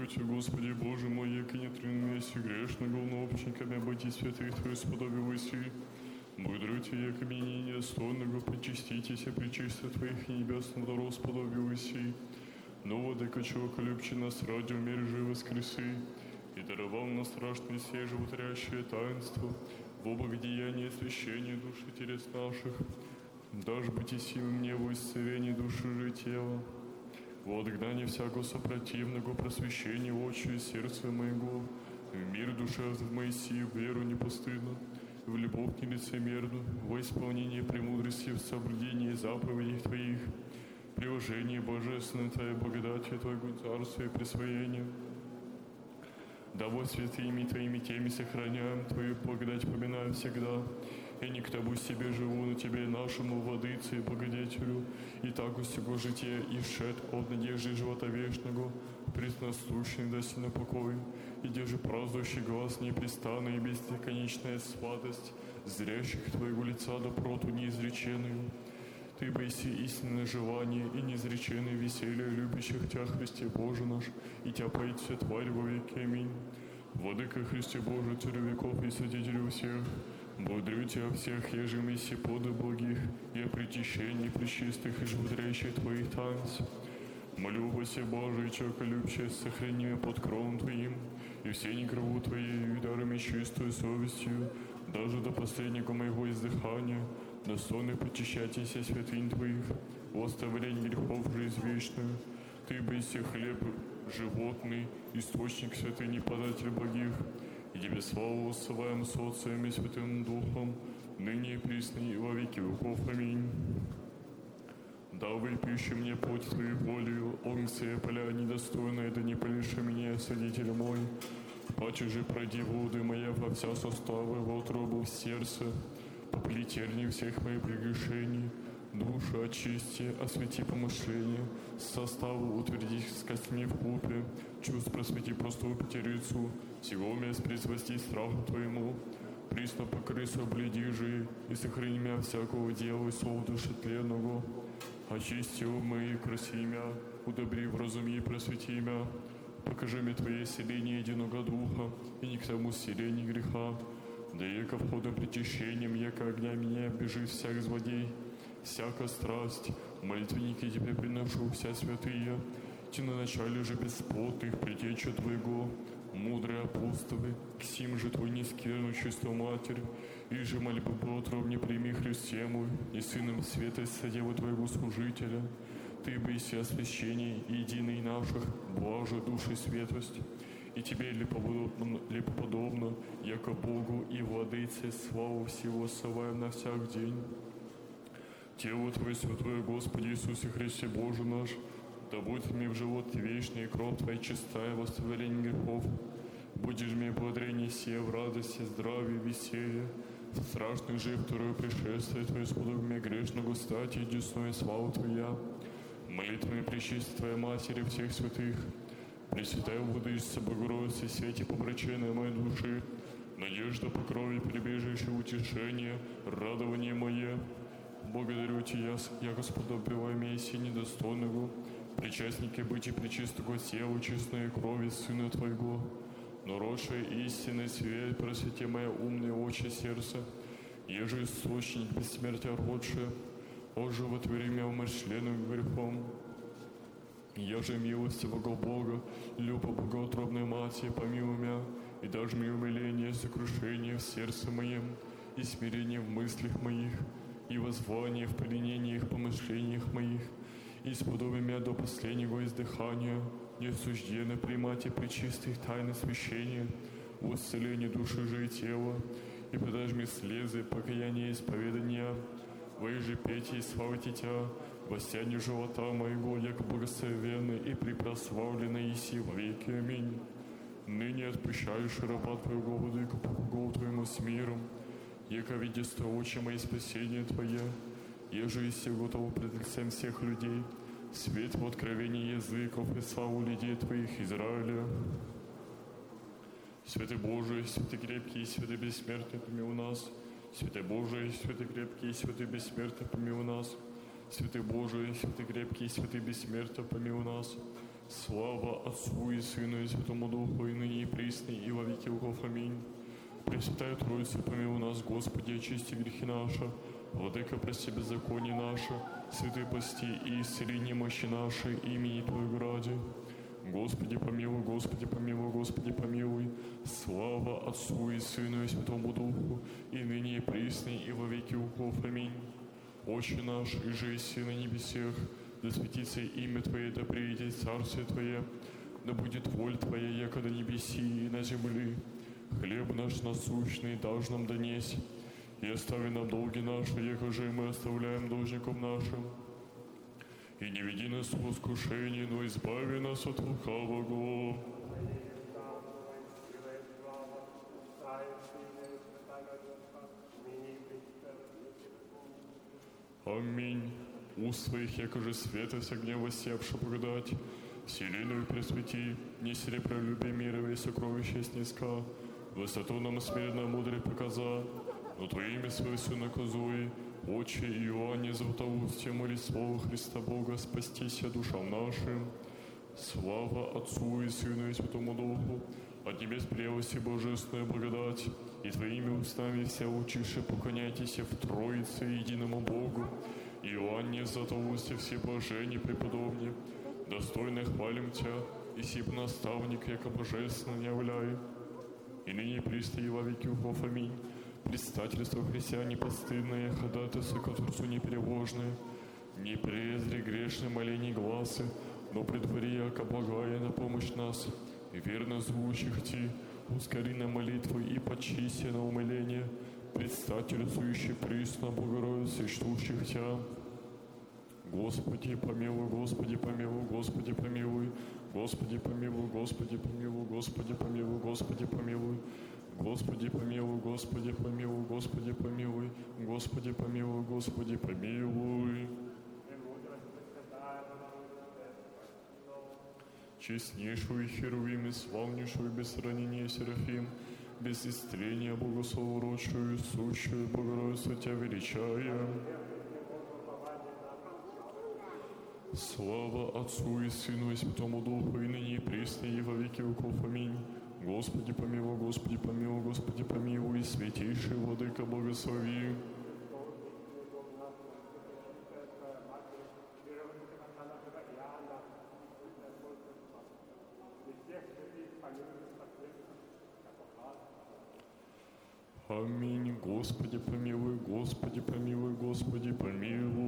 Благодарю Тебя, Господи Боже мой, яко не трудно грешного уновчниками обойти святых Твоих сподобивайся. Благодарю Тебя, яко меня недостойного причаститесь, причисти Твоих и небесного даров сподобивайся. Но владыка человека любче нас ради в мире живо воскресы, и даровал нам страшное сие животворящее таинство, в обогдеяние освящения души телес наших, дашь быть и силы мне в исцелении души же тела, во отгнание всякого сопротивного просвещения очи и сердца моего, в мир душевный в Моисии, в веру непостыдно, в любовь нелицемерную, во исполнение премудрости, в соблюдении заповедей Твоих, при уважении божественной Твоей благодати, Твоего царства и присвоения. Да во святыми Твоими теми сохраняем Твою благодать, поминаем всегда. И не к тому себе живу, но Тебе, нашему владыце и благодетелю, и так усего жития и шед от надежды живота вечного, пресносущный даси на покой, и держи празднующий глаз непрестанный и бесконечная сладость зрящих Твоего лица доброту неизреченную. Ты бойся истинное желание и неизреченное веселье любящих Тебя, Христе Боже наш, и Тебя поить все тварь во веки. Аминь. Владыка Христе Боже, Царю веков и Святителю всех, благодарю Тебя всех, еже месси поды благих, и о причащении пречистых и животрящих Твоих таинств. Молю Восе Божий, человеколюбче, сохрани меня под кровом Твоим, и все негрову Твоей, и дарами чистую совестью, даже до последнего моего издыхания, достойно причащайтесь святынь Твоих, в оставлении грехов жизнь вечную. Ты быси хлеб животный, источник святыни, податель благих, и Тебе славу воссылаем с Отцем и Святым Духом, ныне и присно и во веки веков. Аминь. Да выпиши мне плоть Твою волею, огнцы поля недостойные, да не полиши меня, Содитель мой. Паче же пройди воды моя во вся составы, во утробу в сердце, попли терни всех моих прегрешений, душу очисти, освети помышления, составу утверди с костями в купе, чувств просвети простую пятерицу, всего мест предвости страху Твоему, присно покрый соблюди же, и сохрани меня всякого дела и слова души тленного, очисти ум мои, краси имя, удобри в разуме и просвети имя, покажи мне Твое селение единого духа, и не к тому селению греха, да яко входом причащением, яко огня меня бежит всяк злодей, всяка страсть, молитвенники Тебе приношу, вся святые, Ти на начале же бесплотных предтеча Твоего, мудрые апостолы, к сим же Твой нескверную чистую Матерь, и же мольбы поутробне прими Христе мой, и Сыном света содеву Твоего служителя, Ты быси освящение единый наших, блаже души светость, и Тебе лепоподобно, яко Богу и Владыце, славу всего ссылаем на всяк день. Тело Твое святое, Господи Иисусе Христе Боже наш, да будет мне в живот вечный, и кровь Твоя чистая, восстановление грехов. Будешь мне благодарение сие в радости, здравии, веселье, в страшных же второе пришествие Твое, сподобие мне грешного стати, и десную славу Твоя. Молитвами пречисти Твоей Матери всех святых, Пресвятая Владычица Богородица, свете помраченной моей души, надежда по крови, прибежище, утешение, радование мое. Благодарю Тебя, я, Господа, обревай месси недостойного, причастники быть и пречистого тела, честной крови Сына Твоего, но родшая истинный свет, просвети моя умное очи сердца, еже источник бессмертия родшая, о животвори меня умышленным грехом. Я же милостивого Бога, люба богоутробной Матери, помилуй меня, и даже мне умиление, сокрушение в сердце моем, и смирение в мыслях моих, и воззвание в пленениях, помышлениях моих, и сподоби меня до последнего издыхания, не суждено примать и пречистых тайн освящения, в исцелении души же и тела, и подашь мне слезы, покаяние и исповедания, же петь и славить Тебя, воссяние живота моего, яко благословенный и препрославленный Иси во веки. Аминь. Ныне отпущаешь раба Твоего, владыка, по Богу Твоему с миром, яко видишь очи мои спасение Твое, еже и все готово пред лицем всех людей, свет в откровении языков и славу людей Твоих, Израиля. Святый Божий, святый крепкий, святый бессмертный, помилуй нас. Святый Божий, святый крепкий, святый бессмертный, помилуй нас. Святый Божий, святый крепкий, святый бессмертный, помилуй нас. Слава Отцу и Сыну и Святому Духу, и ныне и присно, и во веки веков. Аминь. Пресвятая Троица, помилуй нас, Господи, очисти грехи наши, Владыка, прости беззаконие наше, святые пости и исцели немощи наши, имени Твоего ради. Господи, помилуй, Господи, помилуй, Господи, помилуй. Слава Отцу и Сыну и Святому Духу, и ныне и присно, и во веки веков. Аминь. Отче наш, и же еси на небесех, да светится имя Твое, да приидет Царствие Твое, да будет воля Твоя, яко на небеси и на земли. Хлеб наш насущный дашь нам донесь, и остави нам долги наши, яко же мы оставляем должникам нашим. И не веди нас в искушение, но избави нас от лукавого. Аминь. Уст своих, якоже света, с огнем воссевши благодать, вселенную пресвети, не серебролюбие мира и сокровища снизка, высоту нам смиренно мудрый показа, но Твоими свой Сын наказуй, Отче Иоанне Златоусте, моли Слово Христа Бога, спастися душам нашим. Слава Отцу и Сыну и Святому Духу, от небес прелости божественная благодать, и Твоими устами вся учивши поклоняйтесь в Троице единому Богу. Иоанне Златоусте, все блаженни преподобни, достойно хвалим Тя, и сиб наставник, яко божественно не являй. И ныне присно и во веки веков. Аминь. Предстательство Христа непостыдное, ходатайство к Отцу непереложное, не презри грешные молений гласы, но предвари, яко благая на помощь нас, и верно звучих Ти, ускори на молитву и почисти на умиление, предстательствующий присно Богородице, чтущих Тя. Господи, помилуй, Господи, помилуй, Господи, помилуй, Господи, помилуй, Господи, помилуй, Господи, помилуй, Господи, помилуй, Господи, помилуй, Господи, помилуй, Господи, помилуй, Господи, помилуй, Господи, помилуй. Честнейшую Херувим и славнейшую без сравнения Серафим, без истления богословорочую, сущую Богородицу Тя величаем. Слава Отцу и Сыну и Святому Духу, и ныне и присно, и во веки веков. Аминь. Господи, помилуй, Господи, помилуй, Господи, помилуй, святейший Владыка, благослови. Аминь. Господи, помилуй, Господи, помилуй, Господи, помилуй.